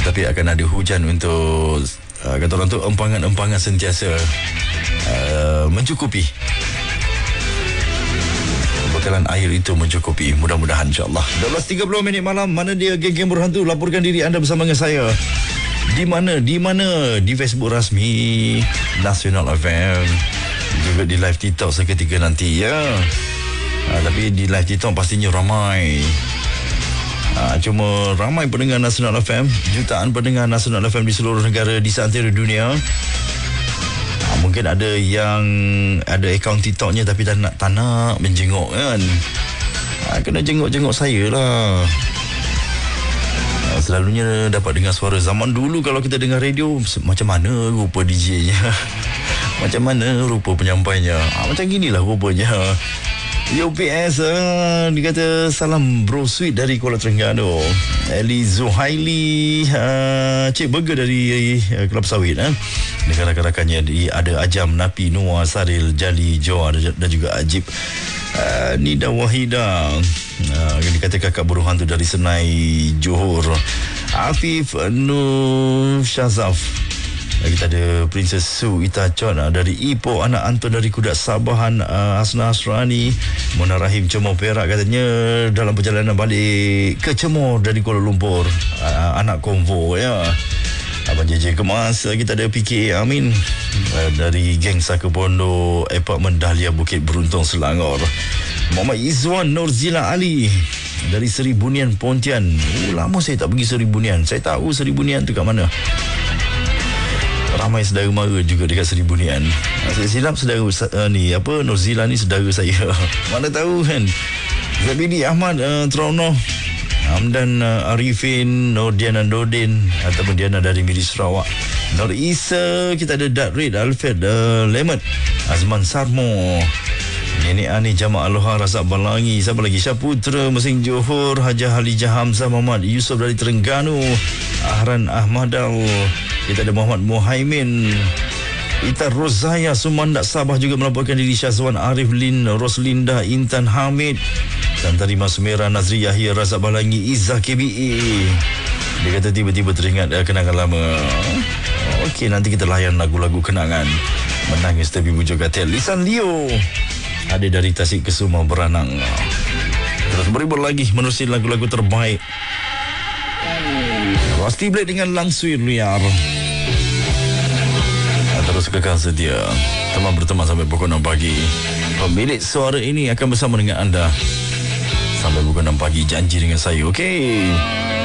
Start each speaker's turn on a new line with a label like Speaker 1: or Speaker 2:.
Speaker 1: Tapi akan ada hujan untuk kata orang tu empangan-empangan sentiasa mencukupi. Bekalan air itu mencukupi, mudah-mudahan insyaAllah. 12.30 malam. Mana dia geng-geng berhantu? Laporkan diri anda bersama dengan saya. Di mana? Di Facebook rasmi Nasional FM, juga di live TikTok seketika nanti ya. Tapi di live TikTok pastinya ramai. Cuma ramai pendengar Nasional FM, jutaan pendengar Nasional FM di seluruh negara, di seantero dunia. Mungkin ada yang ada akaun TikToknya tapi tak nak menjenguk kan. Kena jenguk saya lah. Selalunya dapat dengar suara. Zaman dulu kalau kita dengar radio, macam mana rupa DJ-nya, macam mana rupa penyampainya, macam ginilah rupanya. UPS dia kata salam bro sweet dari Kuala Terengganu. Eli Zuhaili Cik Burger dari Kelab Sawit. Dengan rakan-rakannya ada Ajam, Napi, Noah, Saril, Jali, Joa dan juga Ajib. Nida Wahida dia kata kakak burung hantu dari Senai, Johor. Afif Nur Syazaf. Kita ada Princess Su Itachon dari Ipoh, anak Anton dari Kudat Sabahan, Hasna Hasrani, Mona Rahim Cemor Perak, katanya dalam perjalanan balik ke Cemor dari Kuala Lumpur, anak konvo ya. Abang JJ Kemas. Kita ada PK Amin dari geng Saka Pondo, Apartmen Dahlia, Bukit Beruntung, Selangor. Muhammad Izwan Nurzila Ali dari Seri Bunian, Pontian. Lama saya tak pergi Seri Bunian. Saya tahu Seri Bunian tu kat mana. Ramai saudara mara juga dekat Seri Bunian. Saya silap saudara Nurzila ni saudara saya. Mana tahu kan. Zabidi Ahmad Trono, Hamdan Arifin, Nur Diana Nordin ataupun Diana dari Miri Sarawak. Nur Isa, kita ada Dark Red, Alfred Lemon, Azman Sarmo, Nenek Ani Jamaah Aloha, Razak Balangi. Siapa lagi? Syaputra Mesing Johor, Hajah Halijah Hamzah, Muhammad Yusuf dari Terengganu, Ahran Ahmadal. Kita ada Muhammad Muhaimin, Ita Rozaya Sumandak Sabah juga melaporkan diri. Syazwan Arif Lin, Roslinda Intan Hamid, dan Tarima Sumera, Nazri Yahya, Razak Balangi, Izzah KBA. Dia kata tiba-tiba teringat kenangan lama. Okey, nanti kita layan lagu-lagu kenangan. Menangis Tapi Bujuk Gatel, Lisan Leo ada dari Tasik Kesuma Beranang. Terus beribur lagi menerusi lagu-lagu terbaik. Rusty Blade dengan Langsui Liar. Terus kekal setia teman berteman sampai pukul 6 pagi. Pemilik suara ini akan bersama dengan anda sampai pukul 6 pagi. Janji dengan saya, okey?